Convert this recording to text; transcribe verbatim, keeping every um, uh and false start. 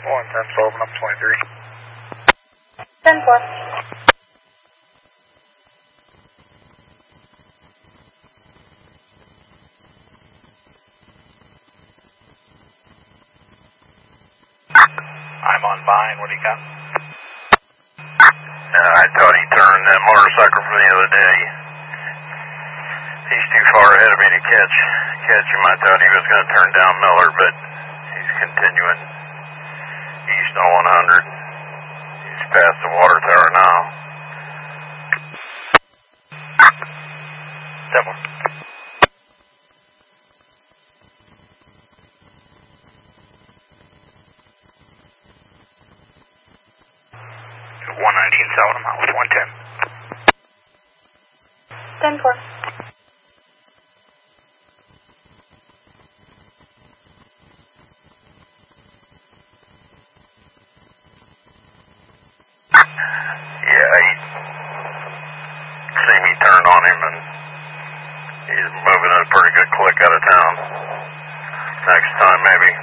one ten twelve and up twenty-three. ten four. I'm on Vine. What do you got? Uh, I thought he turned that motorcycle from the other day. He's too far ahead of me to catch catch him. I thought he was going to turn down Miller, but he's continuing east on one hundred. He's past the water tower now. Seven. one nineteen south, I'm out with one ten. ten four. Yeah, he see me turn on him, and he's moving at a pretty good click out of town. Next time, maybe